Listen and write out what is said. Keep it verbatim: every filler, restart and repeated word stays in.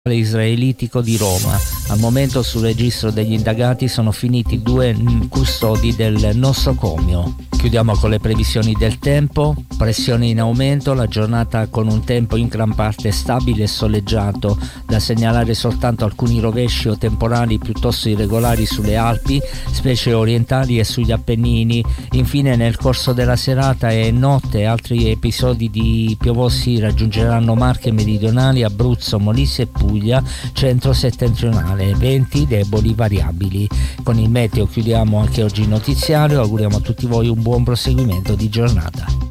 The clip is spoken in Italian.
israelitico di Roma. Al momento sul registro degli indagati sono finiti due custodi del nosocomio. Chiudiamo con le previsioni del tempo. Pressione in aumento, la giornata con un tempo in gran parte stabile e soleggiato, da segnalare soltanto alcuni rovesci o temporali piuttosto irregolari sulle Alpi, specie orientali, e sugli Appennini. Infine nel corso della serata e notte altri episodi di piovosi raggiungeranno Marche meridionali, Abruzzo, Molise e Puglia centro-settentrionale, venti deboli variabili. Con il meteo chiudiamo anche oggi il notiziario, auguriamo a tutti voi un buon proseguimento di giornata.